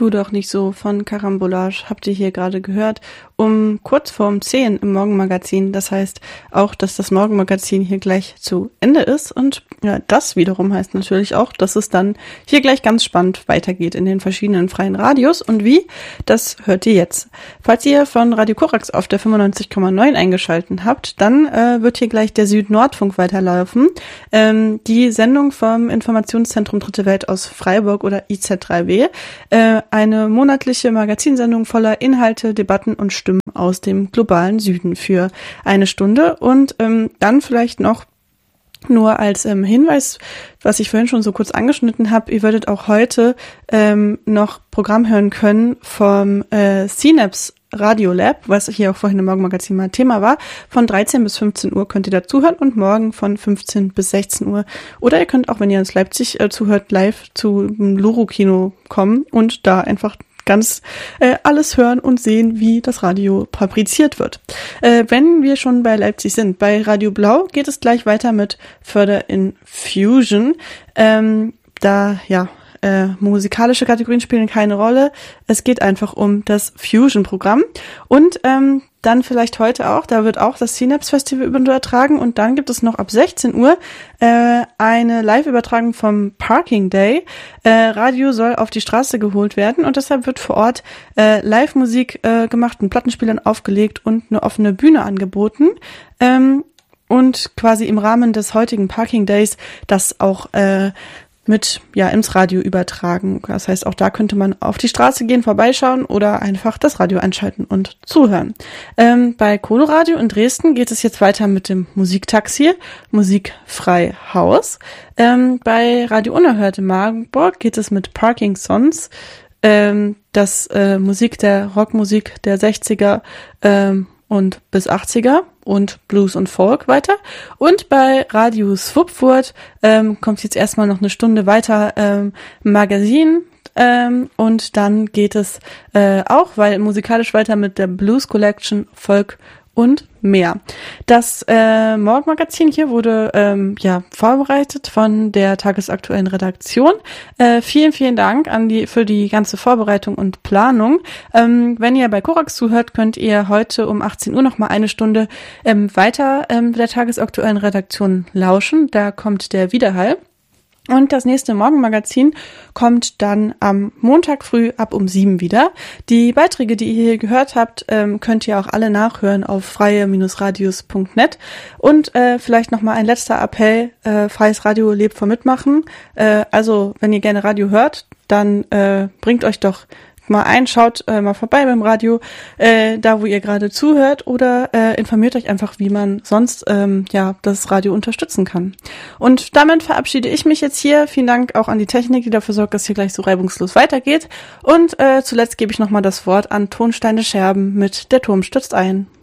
Tu doch nicht so von Karambolage, habt ihr hier gerade gehört, um kurz vorm 10 im Morgenmagazin. Das heißt auch, dass das Morgenmagazin hier gleich zu Ende ist. Und ja, das wiederum heißt natürlich auch, dass es dann hier gleich ganz spannend weitergeht in den verschiedenen freien Radios. Und wie, das hört ihr jetzt. Falls ihr von Radio Korax auf der 95,9 eingeschalten habt, dann wird hier gleich der Süd-Nordfunk weiterlaufen. Die Sendung vom Informationszentrum Dritte Welt aus Freiburg oder IZ3W. Eine monatliche Magazinsendung voller Inhalte, Debatten und Stimmen aus dem globalen Süden für eine Stunde. Und dann vielleicht noch nur als Hinweis, was ich vorhin schon so kurz angeschnitten habe, ihr würdet auch heute noch Programm hören können vom CNAPS Radio Lab, was hier auch vorhin im Morgenmagazin mal Thema war. Von 13 bis 15 Uhr könnt ihr da zuhören und morgen von 15 bis 16 Uhr. Oder ihr könnt auch, wenn ihr aus Leipzig zuhört, live zu Luro-Kino kommen und da einfach ganz alles hören und sehen, wie das Radio fabriziert wird. Wenn wir schon bei Leipzig sind, bei Radio Blau geht es gleich weiter mit Further in Fusion. Musikalische Kategorien spielen keine Rolle. Es geht einfach um das Fusion-Programm. Und dann vielleicht heute auch, da wird auch das Synapse Festival übertragen und dann gibt es noch ab 16 Uhr eine Live-Übertragung vom Parking Day. Radio soll auf die Straße geholt werden und deshalb wird vor Ort Live-Musik gemacht, mit Plattenspielern aufgelegt und eine offene Bühne angeboten. Und quasi im Rahmen des heutigen Parking Days das auch ins Radio übertragen. Das heißt, auch da könnte man auf die Straße gehen, vorbeischauen oder einfach das Radio einschalten und zuhören. Bei Coloradio in Dresden geht es jetzt weiter mit dem Musiktaxi, Musikfrei Haus. Bei Radio Unerhört in Marburg geht es mit Parking Sons, Rockmusik der 60er und bis 80er und Blues und Folk weiter. Und bei Radio Swupfurt kommt jetzt erstmal noch eine Stunde weiter Magazin und dann geht es auch musikalisch weiter mit der Blues Collection, Folk und mehr. Das Morgenmagazin hier wurde vorbereitet von der tagesaktuellen Redaktion. Vielen, vielen Dank für die ganze Vorbereitung und Planung. Wenn ihr bei Korax zuhört, könnt ihr heute um 18 Uhr noch mal eine Stunde weiter der tagesaktuellen Redaktion lauschen. Da kommt der Widerhall. Und das nächste Morgenmagazin kommt dann am Montag früh ab um 7 wieder. Die Beiträge, die ihr hier gehört habt, könnt ihr auch alle nachhören auf freie-radios.net. Und vielleicht nochmal ein letzter Appell, Freies Radio lebt vom Mitmachen. Also wenn ihr gerne Radio hört, dann bringt euch doch mal ein, schaut mal vorbei beim Radio, da wo ihr gerade zuhört oder informiert euch einfach, wie man sonst das Radio unterstützen kann. Und damit verabschiede ich mich jetzt hier. Vielen Dank auch an die Technik, die dafür sorgt, dass hier gleich so reibungslos weitergeht. Und zuletzt gebe ich nochmal das Wort an Tonsteine Scherben mit Der Turm stürzt ein.